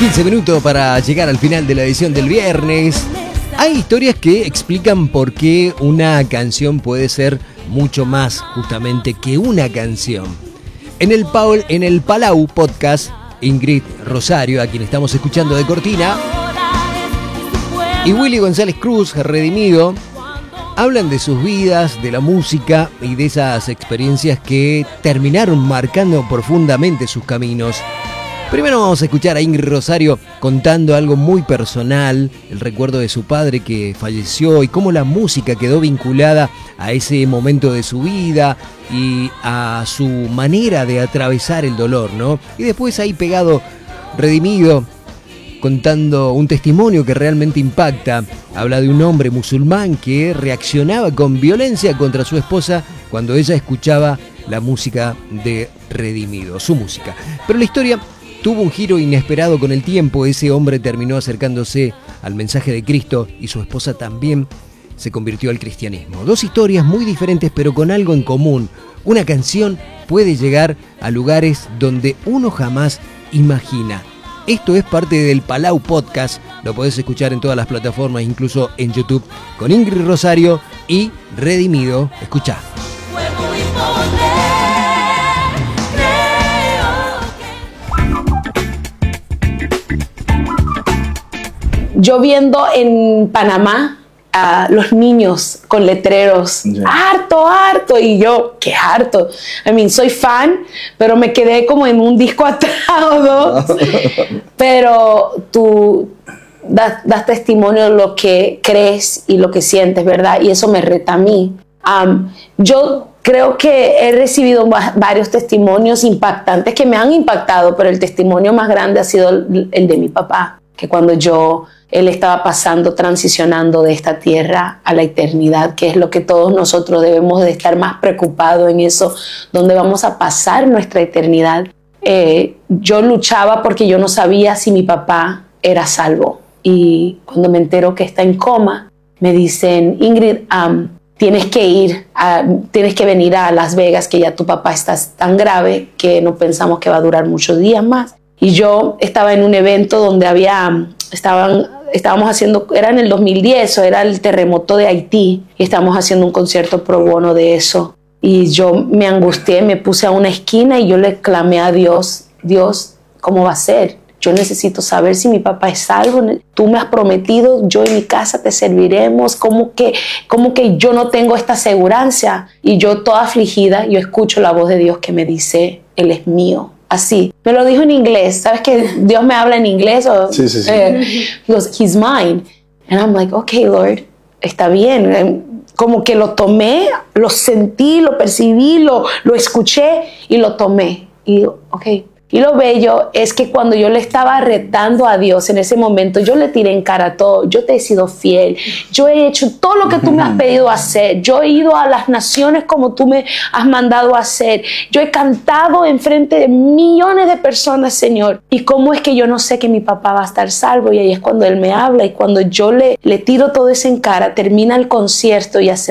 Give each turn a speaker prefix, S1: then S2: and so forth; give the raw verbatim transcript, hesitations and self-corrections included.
S1: quince minutos para llegar al final de la edición del viernes. Hay historias que explican por qué una canción puede ser mucho más justamente que una canción. En el, Paul, en el Palau Podcast, Ingrid Rosario, a quien estamos escuchando de cortina, y Willy González Cruz, Redimido, hablan de sus vidas, de la música y de esas experiencias que terminaron marcando profundamente sus caminos. Primero vamos a escuchar a Ingrid Rosario contando algo muy personal, el recuerdo de su padre que falleció y cómo la música quedó vinculada a ese momento de su vida y a su manera de atravesar el dolor, ¿no? Y después ahí pegado, Redimido, contando un testimonio que realmente impacta. Habla de un hombre musulmán que reaccionaba con violencia contra su esposa cuando ella escuchaba la música de Redimido, su música. Pero la historia tuvo un giro inesperado con el tiempo. Ese hombre terminó acercándose al mensaje de Cristo y su esposa también se convirtió al cristianismo. Dos historias muy diferentes pero con algo en común. Una canción puede llegar a lugares donde uno jamás imagina. Esto es parte del Palau Podcast. Lo podés escuchar en todas las plataformas, incluso en YouTube, con Ingrid Rosario y Redimido. Escuchá.
S2: Yo viendo en Panamá a los niños con letreros, yeah. harto, harto, y yo, qué harto. I mean, soy fan, pero me quedé como en un disco atado. Pero tú das, das testimonio de lo que crees y lo que sientes, ¿verdad? Y eso me reta a mí. Um, yo creo que he recibido varios testimonios impactantes que me han impactado, pero el testimonio más grande ha sido el, el de mi papá, que cuando yo... Él estaba pasando, transicionando de esta tierra a la eternidad, que es lo que todos nosotros debemos de estar más preocupados en eso, donde vamos a pasar nuestra eternidad. Eh, yo luchaba porque yo no sabía si mi papá era salvo. Y cuando me entero que está en coma, me dicen, Ingrid, um, tienes que ir, a, tienes que venir a Las Vegas, que ya tu papá está tan grave que no pensamos que va a durar muchos días más. Y yo estaba en un evento donde había, estaban, estábamos haciendo, era en el dos mil diez, o era el terremoto de Haití, y estábamos haciendo un concierto pro bono de eso. Y yo me angustié, me puse a una esquina y yo le clamé a Dios, Dios, ¿cómo va a ser? Yo necesito saber si mi papá es salvo. Tú me has prometido, yo en mi casa te serviremos. ¿Cómo que, cómo que yo no tengo esta asegurancia? Y yo toda afligida, yo escucho la voz de Dios que me dice, Él es mío. Así, me lo dijo en inglés. ¿Sabes que Dios me habla en inglés? O,
S3: sí, sí, sí.
S2: Eh, he goes, He's mine. And I'm like, okay, Lord, está bien. Como que lo tomé, lo sentí, lo percibí, lo, lo escuché y lo tomé. Y ok. Y lo bello es que cuando yo le estaba retando a Dios en ese momento, yo le tiré en cara todo. Yo te he sido fiel. Yo he hecho todo lo que tú me has pedido hacer. Yo he ido a las naciones como tú me has mandado a hacer. Yo he cantado enfrente de millones de personas, Señor. Y cómo es que yo no sé que mi papá va a estar salvo. Y ahí es cuando Él me habla. Y cuando yo le, le tiro todo eso en cara, termina el concierto y hace